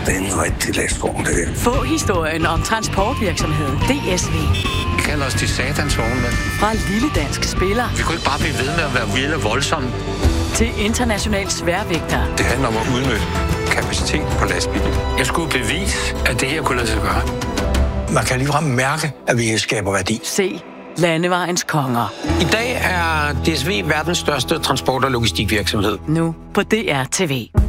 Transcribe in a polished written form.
Det er en rigtig læstvogn, det her. Få historien om transportvirksomheden DSV. Kald os de satans vognmænd. Fra Lille Dansk Spiller. Vi kunne ikke bare blive ved med at være vilde og voldsomme. Til international sværvægter. Det handler om at udnytte kapacitet på lastbilen. Jeg skulle bevise, at det her kunne lade sig gøre. Man kan ligefrem mærke, at vi skaber værdi. Se Landevejens konger. I dag er DSV verdens største transport- og logistikvirksomhed. Nu på DR TV.